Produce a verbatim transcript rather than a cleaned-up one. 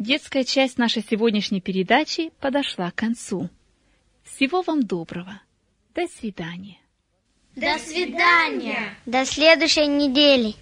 Детская часть нашей сегодняшней передачи подошла к концу. Всего вам доброго. До свидания. До свидания. До следующей недели.